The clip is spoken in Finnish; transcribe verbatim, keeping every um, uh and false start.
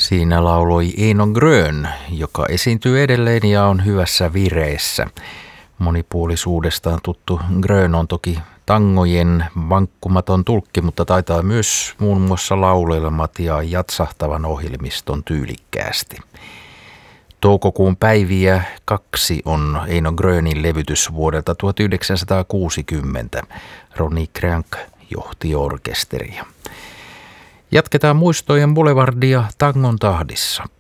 Siinä lauloi Eino Grön, joka esiintyy edelleen ja on hyvässä vireessä. Monipuolisuudestaan tuttu Grön on toki tangojen vankkumaton tulkki, mutta taitaa myös muun muassa laulelemat ja jatsahtavan ohjelmiston tyylikkäästi. Toukokuun päiviä kaksi on Eino Grönin levytys vuodelta tuhatyhdeksänsataakuusikymmentä. Ronnie Krank johti orkesteria. Jatketaan muistojen boulevardia tangon tahdissa.